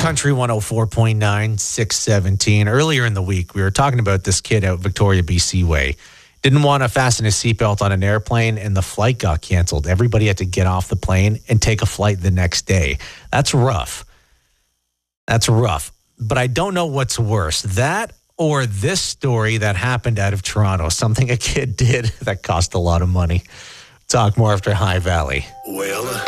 Country 104.9, 617. Earlier in the week, we were talking about this kid out Victoria, BC way. Didn't want to fasten his seatbelt on an airplane, and the flight got canceled. Everybody had to get off the plane and take a flight the next day. That's rough. But I don't know what's worse, that or this story that happened out of Toronto, something a kid did that cost a lot of money. Talk more after High Valley. Well,